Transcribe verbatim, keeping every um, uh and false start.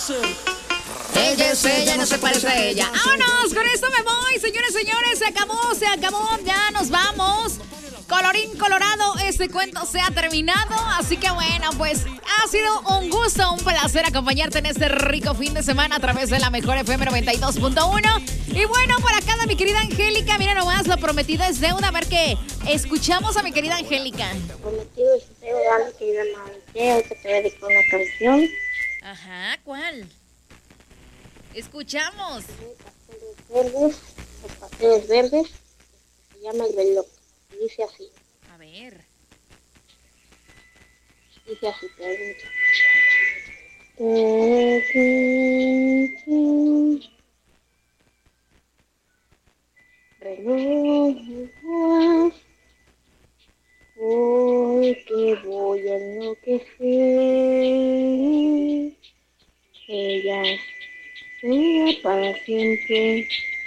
Ella es ella, no se parece a ella. ¡Vámonos! Con esto me voy, señores, señores. Se acabó, se acabó. Ya nos vamos. Colorín colorado, este cuento se ha terminado. Así que bueno, pues ha sido un gusto, un placer acompañarte en este rico fin de semana a través de la mejor F M noventa y dos punto uno. Y bueno, por acá de mi querida Angélica, mira nomás, lo prometido es deuda. A ver qué escuchamos a mi querida Angélica. Lo prometido es deuda, mi querida Maite. Que te dedico una canción. Ajá, ¿cuál? Escuchamos. Pasteles verdes, los pasteles verdes, se llama El reloj. Y dice así. A ver. Dice así, pregunta. Reloj, porque voy a enloquecer. Ella sea para siempre.